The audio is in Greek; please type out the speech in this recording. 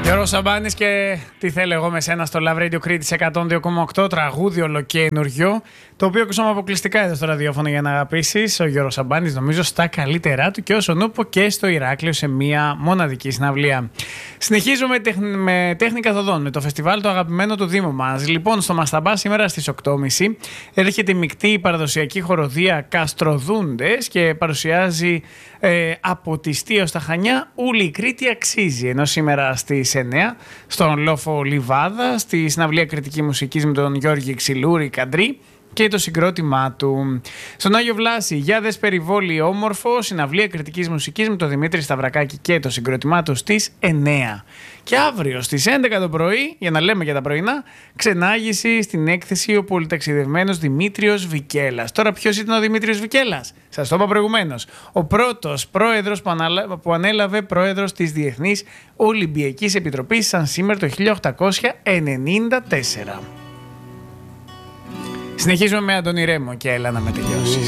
Γιώργος Σαμπάνης και τι θέλω εγώ με σένα στο Love Radio Κρήτης 102,8, τραγούδι ολοκαινούριο, το οποίο ακούσαμε αποκλειστικά εδώ στο ραδιόφωνο για να αγαπήσεις. Ο Γιώργος Σαμπάνης νομίζω στα καλύτερά του και όσον ούπο και στο Ηράκλειο σε μία μοναδική συναυλία. Συνεχίζουμε με τέχνη καθοδόν, με το φεστιβάλ το αγαπημένο του Δήμου μας. Λοιπόν, στο Μασταμπά σήμερα στις 8.30 έρχεται η μεικτή παραδοσιακή χοροδία Καστροδούντες και παρουσιάζει από τη Στία στα Χανιά όλη η Κρήτη αξίζει. Ενώ σήμερα στις 9 στον Λόφο Λιβάδα, στη συναυλία κριτική μουσικής με τον Γιώργη Ξυλούρη Καντρί και το συγκρότημά του. Στον Άγιο Βλάση, για δες περιβόλι όμορφο, συναυλία κριτικής μουσικής με τον Δημήτρη Σταυρακάκη και το συγκρότημά του στις 9. Και αύριο στις 11 το πρωί, για να λέμε για τα πρωινά, ξενάγηση στην έκθεση ο πολυταξιδευμένος Δημήτριος Βικέλας. Τώρα ποιος ήταν ο Δημήτριος Βικέλας? Σας το είπα προηγουμένως. Ο πρώτος πρόεδρος που ανέλαβε πρόεδρος της Διεθνής Ολυμπιακής Επιτροπής σαν σήμερα το 1894. Συνεχίζουμε με Αντώνη Ρέμο και έλα να με τελειώσεις.